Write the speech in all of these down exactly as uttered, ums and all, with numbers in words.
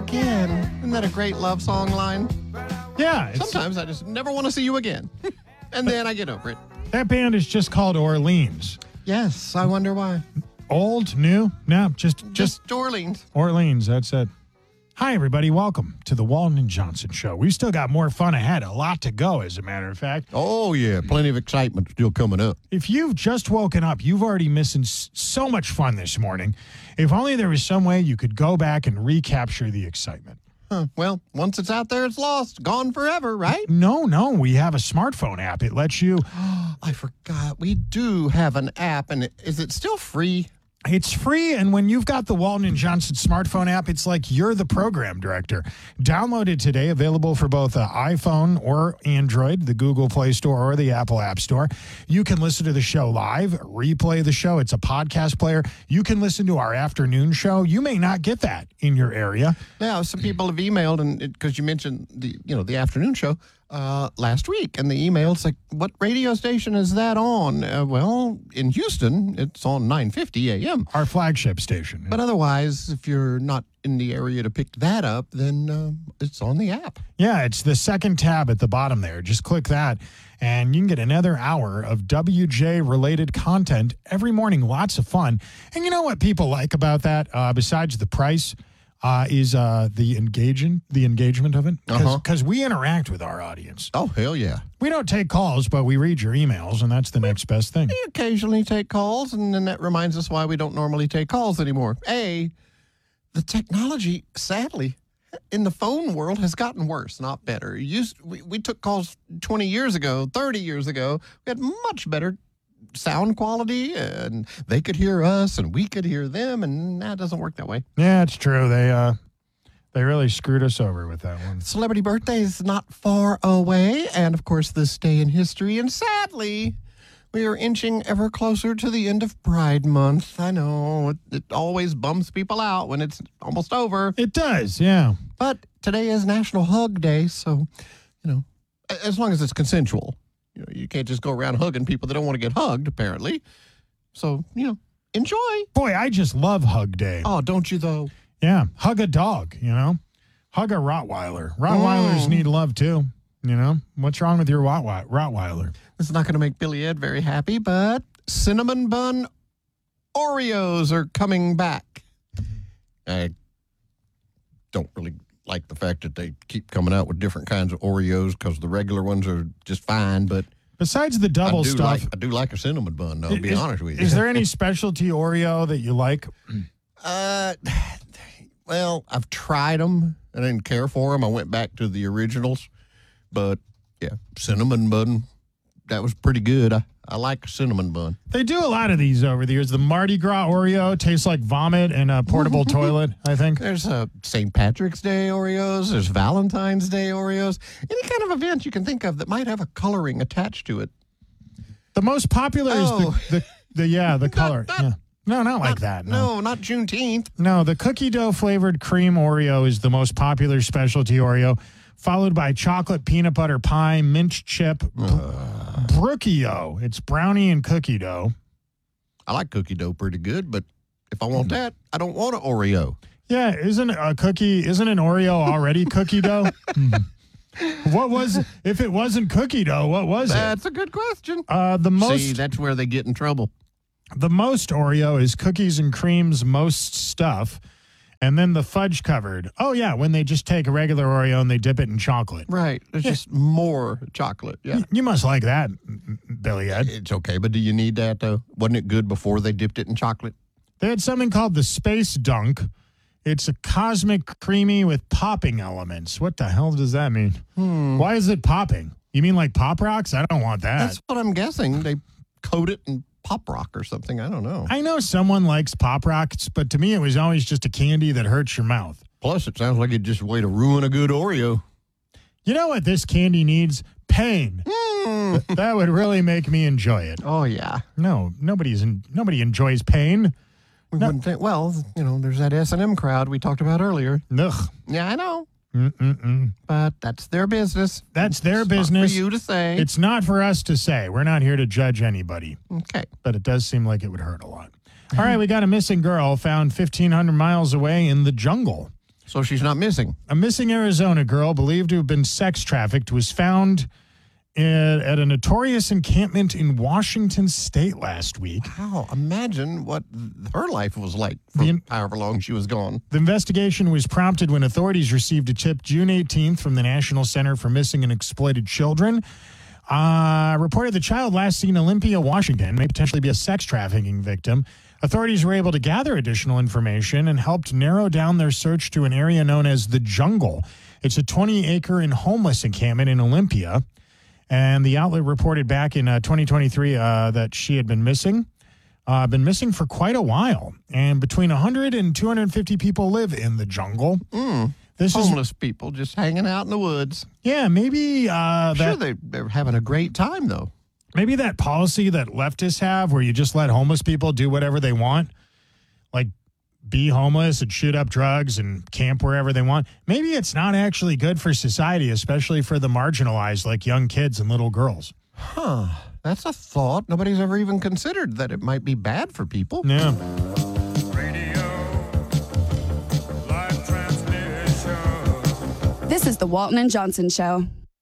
again. Isn't that a great love song line? Yeah. It's, Sometimes I just never want to see you again. And then I get over it. that band is just called Orleans. Yes, I wonder why. Old, new? No, just, just Just Orleans. Orleans. That's it. Hi, everybody. Welcome to the Walton and Johnson Show. We've still got more fun ahead. A lot to go, as a matter of fact. Oh, yeah. Plenty of excitement still coming up. If you've just woken up, you've already missing s- so much fun this morning. If only there was some way you could go back and recapture the excitement. Huh. Well, once it's out there, it's lost. Gone forever, right? No, no. We have a smartphone app. It lets you... I forgot. We do have an app, and it, is it still free? It's free, and when you've got the Walton and Johnson smartphone app, it's like you're the program director. Download it today, available for both uh, iPhone or Android, the Google Play Store or the Apple App Store. You can listen to the show live, replay the show. It's a podcast player. You can listen to our afternoon show. You may not get that in your area. Yeah, some people have emailed, and because you mentioned the you know the afternoon show uh, last week, and the email's like, "What radio station is that on?" Uh, well, in Houston, it's on nine fifty a.m. Our flagship station. But otherwise, if you're not in the area to pick that up, then uh, it's on the app. Yeah, it's the second tab at the bottom there. Just click that, and you can get another hour of W J-related content every morning. Lots of fun. And you know what people like about that, uh, besides the price, uh, is uh, the engagement, the engagement of it. Because Uh-huh. we interact with our audience. Oh, hell yeah. We don't take calls, but we read your emails, and that's the next best thing. We occasionally take calls, and then that reminds us why we don't normally take calls anymore. A, the technology, sadly, in the phone world has gotten worse, not better. It used we, we took calls twenty years ago, thirty years ago. We had much better sound quality, and they could hear us, and we could hear them, and that doesn't work that way. Yeah, it's true. They uh, they really screwed us over with that one. Celebrity birthday is not far away, and of course, this day in history, and sadly, we are inching ever closer to the end of Pride Month. I know, it, it always bums people out when it's almost over. It does, yeah. But today is National Hug Day, so, you know, a- as long as it's consensual. You know, you can't just go around hugging people that don't want to get hugged, apparently. So, you know, enjoy. Boy, I just love Hug Day. Oh, don't you, though? Yeah, hug a dog, you know? Hug a Rottweiler. Rottweilers Mm. need love, too, you know? What's wrong with your Rottwe- Rottweiler? This is not going to make Billy Ed very happy, but cinnamon bun Oreos are coming back. I don't really like the fact that they keep coming out with different kinds of Oreos because the regular ones are just fine, but Besides the double I do stuff, like I do like a cinnamon bun, though, to be is, honest with you. is there any specialty Oreo that you like? Uh, well, I've tried them. I didn't care for them. I went back to the originals, but yeah, cinnamon bun, that was pretty good. I, I like a cinnamon bun. They do a lot of these over the years. The Mardi Gras Oreo tastes like vomit and a portable toilet, I think. There's uh, Saint Patrick's Day Oreos. There's Valentine's Day Oreos. Any kind of event you can think of that might have a coloring attached to it. The most popular Oh. is the, the, the yeah, the color. not- yeah. No, not like that. No. No, not Juneteenth. No, the cookie dough flavored cream Oreo is the most popular specialty Oreo, followed by chocolate peanut butter pie, mint chip, Uh. Brookio. It's brownie and cookie dough. I like cookie dough pretty good, but if I want that, I don't want an Oreo. Yeah, isn't a cookie, isn't an Oreo already cookie dough? Hmm. What was, if it wasn't cookie dough, what was it? That's a good question. Uh, the most, See, that's where they get in trouble. the most Oreo is cookies and cream's most stuff. And then the fudge covered. Oh, yeah, when they just take a regular Oreo and they dip it in chocolate. Right. There's just more chocolate. Yeah. You must like that, Billy Ed. It's okay, but do you need that, though? Wasn't it good before they dipped it in chocolate? They had something called the Space Dunk. It's a cosmic creamy with popping elements. What the hell does that mean? Hmm. Why is it popping? You mean like Pop Rocks? I don't want that. That's what I'm guessing. They coat it in Pop Rock or something. I don't know. I know someone likes Pop Rocks, but to me it was always just a candy that hurts your mouth. Plus, it sounds like it's just a way to ruin a good Oreo. You know what this candy needs? Pain. Mm. That would really make me enjoy it. Oh, yeah. No, nobody's in, nobody enjoys pain. We No. wouldn't think, well, you know, there's that S and M crowd we talked about earlier. Ugh. Yeah, I know. Mm-mm-mm. But that's their business. That's their It's not business. for you to say. It's not for us to say. We're not here to judge anybody. Okay. But it does seem like it would hurt a lot. All right, we got a missing girl found fifteen hundred miles away in the jungle. So she's not missing. A missing Arizona girl believed to have been sex trafficked was found at, at a notorious encampment in Washington State last week. Wow. Imagine what her life was like for The in- however long she was gone. The investigation was prompted when authorities received a tip June eighteenth from the National Center for Missing and Exploited Children. Uh, reported the child last seen in Olympia, Washington, may potentially be a sex trafficking victim. Authorities were able to gather additional information and helped narrow down their search to an area known as the Jungle. It's a twenty-acre and homeless encampment in Olympia. And the outlet reported back in uh, twenty twenty-three uh, that she had been missing. Uh, been missing for quite a while. And between one hundred and two hundred fifty people live in the jungle. Mm. This Homeless is, people just hanging out in the woods. yeah, maybe uh, I'm that, sure they, they're having a great time, though. maybe that policy that leftists have where you just let homeless people do whatever they want, like be homeless and shoot up drugs and camp wherever they want. Maybe it's not actually good for society, especially for the marginalized like young kids and little girls. Huh. That's a thought. Nobody's ever even considered that it might be bad for people. Yeah. This is the Walton and Johnson Show.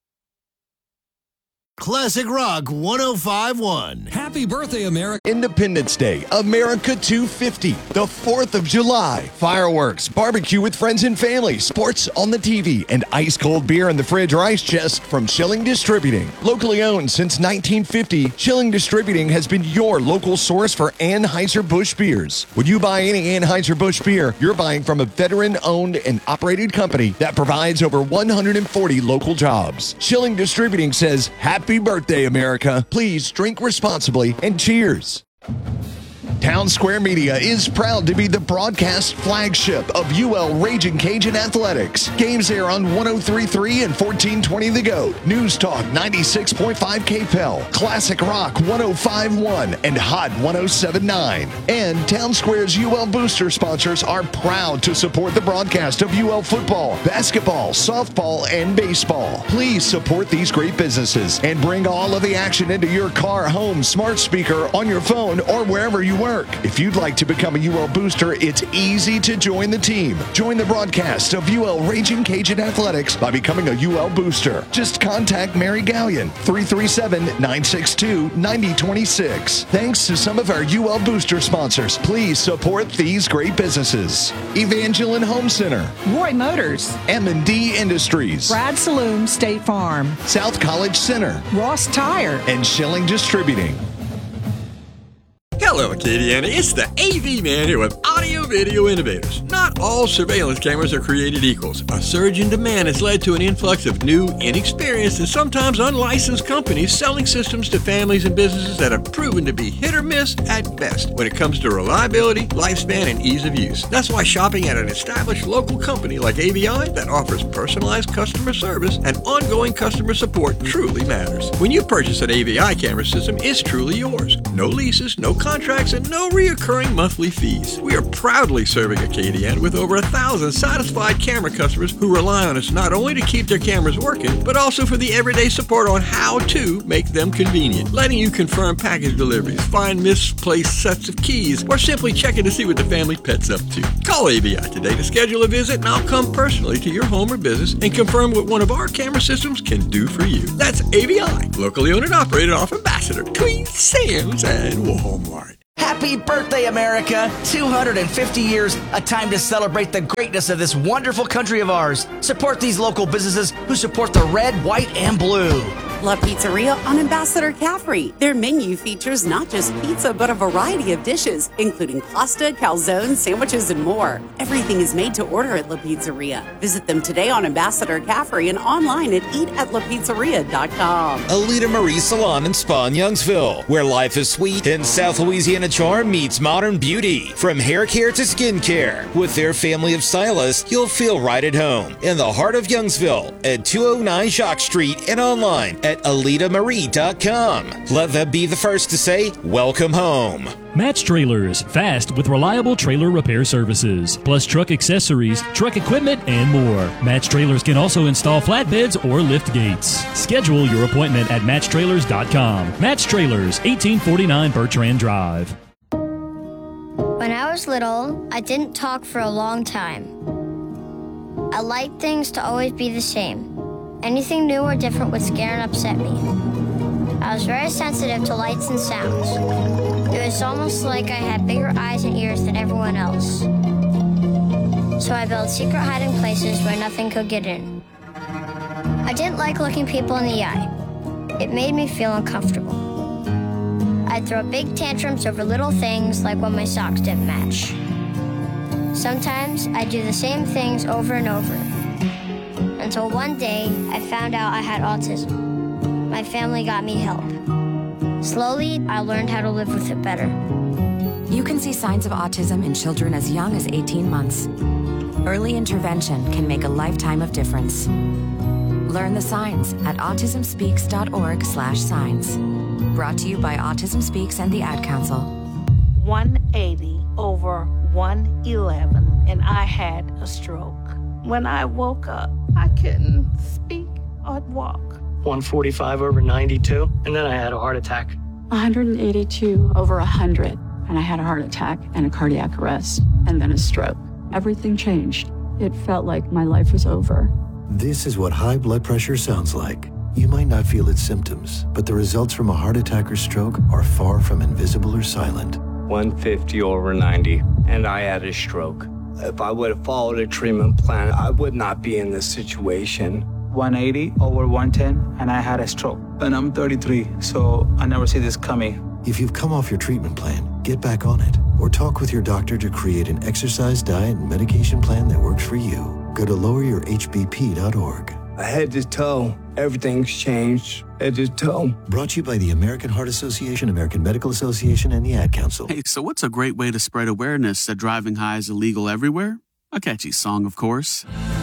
Classic Rock one oh five point one. Happy birthday, America. Independence Day, America two fifty, the fourth of July. Fireworks, barbecue with friends and family, sports on the T V, and ice cold beer in the fridge or ice chest from Schilling Distributing. Locally owned since nineteen fifty, Schilling Distributing has been your local source for Anheuser-Busch beers. When you buy any Anheuser-Busch beer, you're buying from a veteran-owned and operated company that provides over one hundred forty local jobs. Schilling Distributing says, Happy birthday, America. Please drink responsibly and cheers. Town Square Media is proud to be the broadcast flagship of U L Raging Cajun Athletics. Games air on one oh three point three and fourteen twenty The Goat, News Talk ninety-six point five K P E L, Classic Rock one oh five point one, and Hot one oh seven point nine. And Town Square's U L Booster sponsors are proud to support the broadcast of U L football, basketball, softball, and baseball. Please support these great businesses and bring all of the action into your car, home, smart speaker, on your phone, or wherever you work. If you'd like to become a U L Booster, it's easy to join the team. Join the broadcast of U L Raging Cajun Athletics by becoming a U L Booster. Just contact Mary Gallion, three three seven, nine six two, nine oh two six. Thanks to some of our U L Booster sponsors, please support these great businesses. Evangeline Home Center, Roy Motors, M and D Industries, Brad Saloon State Farm, South College Center, Ross Tire, and Schilling Distributing. Hello, Acadiana. It's the A V Man here with Audio Video Innovators. Not all surveillance cameras are created equals. A surge in demand has led to an influx of new, inexperienced, and sometimes unlicensed companies selling systems to families and businesses that have proven to be hit or miss at best when it comes to reliability, lifespan, and ease of use. That's why shopping at an established local company like A V I that offers personalized customer service and ongoing customer support truly matters. When you purchase an A V I camera system, it's truly yours. No leases, no contracts, and no reoccurring monthly fees. We are proudly serving Acadiana with over a thousand satisfied camera customers who rely on us not only to keep their cameras working, but also for the everyday support on how to make them convenient, letting you confirm package deliveries, find misplaced sets of keys, or simply checking to see what the family pet's up to. Call A V I today to schedule a visit, and I'll come personally to your home or business and confirm what one of our camera systems can do for you. That's A V I, locally owned and operated off Ambassador, Queen Sam's, and Walmart. Happy birthday, America! two hundred fifty years, a time to celebrate the greatness of this wonderful country of ours. Support these local businesses who support the red, white, and blue. La Pizzeria on Ambassador Caffrey. Their menu features not just pizza, but a variety of dishes, including pasta, calzones, sandwiches, and more. Everything is made to order at La Pizzeria. Visit them today on Ambassador Caffrey and online at eat at la pizzeria dot com. Alita Marie Salon and Spa in Youngsville, where life is sweet and South Louisiana charm meets modern beauty. From hair care to skin care, with their family of stylists, you'll feel right at home in the heart of Youngsville at two oh nine Jacques Street and online at alita marie dot com. Let them be the first to say, welcome home. Match Trailers, fast with reliable trailer repair services, plus truck accessories, truck equipment, and more. Match Trailers can also install flatbeds or lift gates. Schedule your appointment at match trailers dot com. Match Trailers, eighteen forty-nine Bertrand Drive. When I was little, I didn't talk for a long time. I like things to always be the same. Anything new or different would scare and upset me. I was very sensitive to lights and sounds. It was almost like I had bigger eyes and ears than everyone else. So I built secret hiding places where nothing could get in. I didn't like looking people in the eye. It made me feel uncomfortable. I'd throw big tantrums over little things like when my socks didn't match. Sometimes I'd do the same things over and over. Until one day, I found out I had autism. My family got me help. Slowly, I learned how to live with it better. You can see signs of autism in children as young as eighteen months. Early intervention can make a lifetime of difference. Learn the signs at autism speaks dot org slash signs. Brought to you by Autism Speaks and the Ad Council. one eighty over one eleven, and I had a stroke. When I woke up, I couldn't speak or walk. one forty-five over ninety-two, and then I had a heart attack. one eighty-two over one hundred, and I had a heart attack and a cardiac arrest, and then a stroke. Everything changed. It felt like my life was over. This is what high blood pressure sounds like. You might not feel its symptoms, but the results from a heart attack or stroke are far from invisible or silent. one fifty over ninety, and I had a stroke. If I would have followed a treatment plan, I would not be in this situation. one eighty over one ten, and I had a stroke. And I'm thirty-three, so I never see this coming. If you've come off your treatment plan, get back on it, or talk with your doctor to create an exercise, diet, and medication plan that works for you. Go to lower your H B P dot org. Head to toe, everything's changed. Head to toe. Brought to you by the American Heart Association, American Medical Association, and the Ad Council. Hey, so what's a great way to spread awareness that driving high is illegal everywhere? A catchy song, of course.